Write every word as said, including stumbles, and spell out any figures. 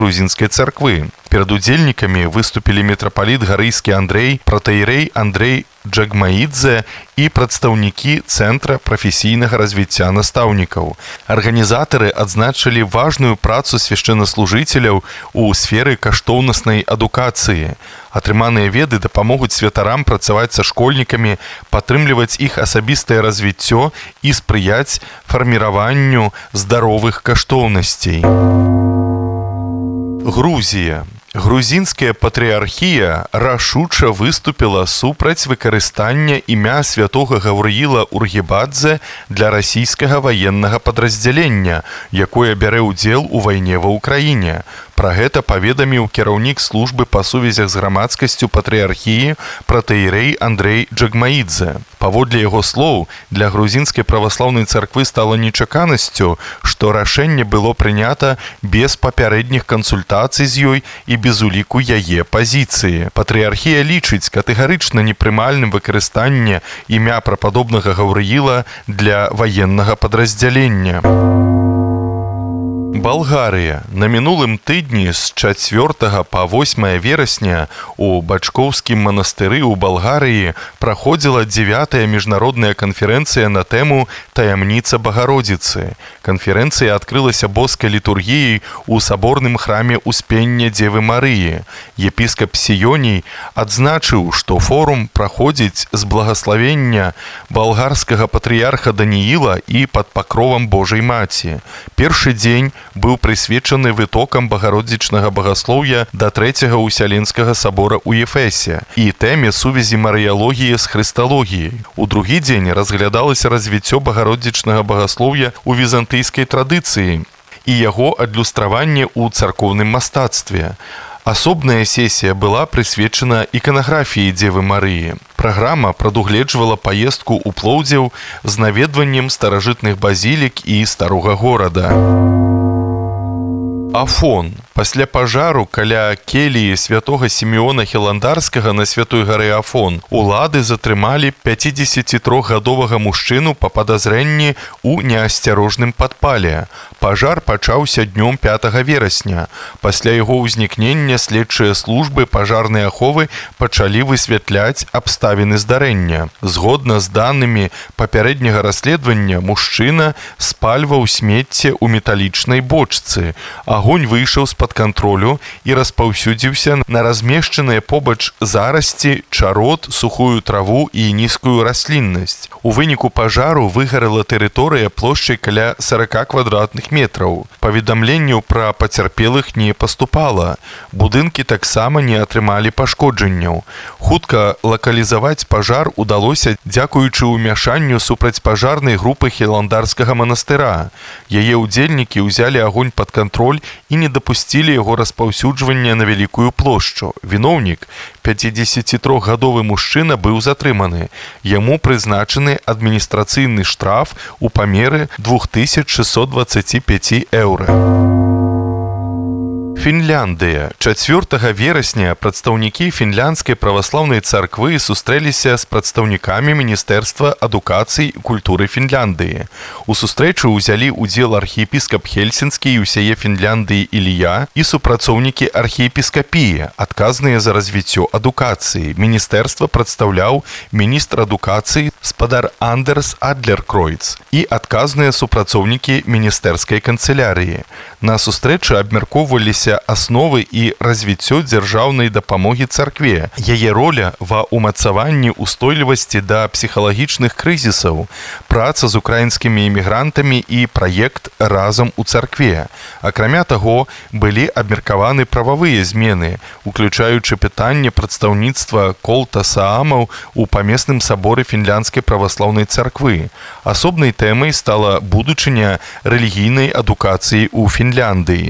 грузінскай царквы. Перад удзельнікамі выступілі мітрапаліт гарыйскі Андрэй, пратэірэй Андрэй Джагмаідзе і прадстаўнікі Цэнтра прафесійнага развіцця настаўнікаў. Арганізатары адзначылі важную працу свяшчэннаслужыцеляў у сферы каштоўнаснай адукацыі. Атрыманыя веды дапамогуць святарам працаваць са школьнікамі, падтрымліваць іх асабістае развіццё і спрыяць фарміраванню здаровых каштоўнасцей. Грузія. Грузінская патрыархія рашуча выступіла супраць выкарыстання імя святога Гаўрыіла Ургебадзе для расійскага ваеннага падраздзялення, якое бярэ ўдзел у вайне ва ўкраіне. Пра гэта паведаміў кіраўнік службы па сувязях з грамадскасцю патрыархіі пратэірэй Андрэй Джагмаідзе. Паводле яго слоў, для грузінскай праваслаўнай царквы стала нечаканасцю, што рашэнне было прынята без папярэдніх кансультацый з ёй і без уліку яе пазіцыі. Патрыархія лічыць катэгарычна непрымальным выкарыстанне імя прападобнага Гаўрыіла для ваеннага падраздзялення. Балгарыя. На мінулым тыдні з чацвёртага па восьмае верасня у Бачкоўскім манастыры ў Балгарыі праходзіла дзявятая міжнародная канферэнцыя на тэму «Таямніца Багародзіцы». Канферэнцыя адкрылася боскай літургіяй у саборным храме Успення Дзевы Марыі. Епіскап Сіёній адзначыў, што форум праходзіць з благаславення балгарскага патрыярха Данііла і пад пакровам Божай Маці. Першы дзень быў прысвечаны вытокам багародзічнага багаслоўя да трэцяга ўсяленскага сабора ў Ефесе і тэме сувязі марыялогіі з хрысталогіяй. У другі дзень разглядалася развіццё багародзічнага багаслоўя ў візантыйскай традыцыі і яго адлюстраванне ў царкоўным мастацтве. Асобная сесія была прысвечана іканаграфіі Дзевы Марыі. Праграма прадугледжвала паездку ў Плоўдзеў з наведваннем старажытных базілік і старога горада. Афон. Пасля пажару каля келіі святога Сімеона Хіландарскага на святой гары Афон улады затрымалі пяцідзесяцітрохгадовага мужчыну па падазрэнні ў неасцярожным падпале. Пажар пачаўся днём пятага верасня. Пасля яго ўзнікнення следчыя службы пажарнай аховы пачалі высвятляць абставіны здарэння. Згодна з данымі папярэдняга расследавання, мужчына спальваў смецце ў металічнай бочцы. Агонь выйшаў з-пад кантролю і распаўсюдзіўся на размешчаныя побач зарасці, чарот, сухую траву і нізкую расліннасць. У выніку пажару выгарала тэрыторыя плошчай каля сорока квадратных метраў. Паведамленняў пра пацярпелых не паступала. Будынкі таксама не атрымалі пашкоджанняў. Хутка лакалізаваць пажар удалося дзякуючы ўмяшанню супрацьпажарнай групы Хіландарскага манастыра. Яе ўдзельнікі ўзялі агонь пад кантроль і не дапусцілі яго распаўсюджвання на вялікую плошчу. Віноўнік, пяцідзесяцітрохгадовы мужчына, быў затрыманы. Яму прызначаны адміністрацыйны штраф у памеры две тысячи шестьсот двадцать пять еўра. Фінляндыя. чацвёртага верасня прадстаўнікі фінляндскай праваслаўнай царквы сустрэліся з прадстаўнікамі Міністэрства адукацыі і культуры Фінляндыі. У сустрэчы ўзялі ўдзел архіепіскап Хельсінскі і ўсяе Фінляндыі Ілія і супрацоўнікі архіепіскапіі, адказныя за развіццё адукацыі. Міністэрства прадстаўляў міністр адукацыі спадар Андерс Адлеркройц і адказныя супрацоўнікі міністэрскай канцылярыі. На сустрэчы абмяркоўваліся асновы і развіццё дзяржаўнай дапамогі царкве, яе роля ва ўмацаванні устойлівасці да псіхалагічных крызісаў, праца з украінскімі эмігрантамі і праект «Разам у царкве». Акрамя таго, былі абмеркаваны прававыя змены, уключаючы пытанне прадстаўніцтва колта саамаў у памесным саборы фінляндскай праваслаўнай царквы. Асобнай тэмай стала будучыня рэлігійнай адукацыі ў Фінляндыі.